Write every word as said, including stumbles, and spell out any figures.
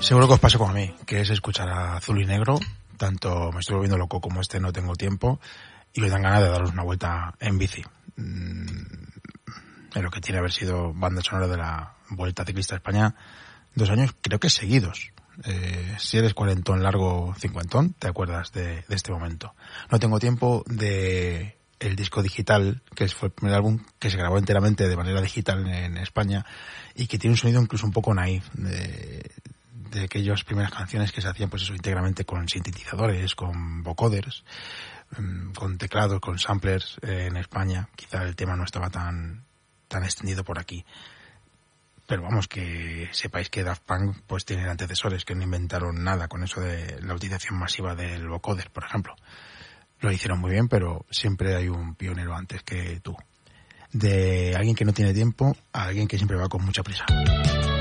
Seguro que os pasa como a mí, que es escuchar a Azul y Negro, tanto Me estoy volviendo loco como este No tengo tiempo, y os dan ganas de daros una vuelta en bici. Mm, en lo que tiene haber sido banda sonora de la Vuelta Ciclista a España, dos años creo que seguidos. Eh, si eres cuarentón largo, cincuentón, te acuerdas de, de este momento. No tengo tiempo de el disco digital, que fue el primer álbum que se grabó enteramente de manera digital en, en España y que tiene un sonido incluso un poco naif de, de aquellas primeras canciones que se hacían pues eso íntegramente con sintetizadores, con vocoders, con teclados, con samplers eh, en España. Quizá el tema no estaba tan tan extendido por aquí. Pero vamos, que sepáis que Daft Punk pues tienen antecesores que no inventaron nada con eso de la utilización masiva del vocoder, por ejemplo. Lo hicieron muy bien, pero siempre hay un pionero antes que tú. De alguien que no tiene tiempo a alguien que siempre va con mucha prisa.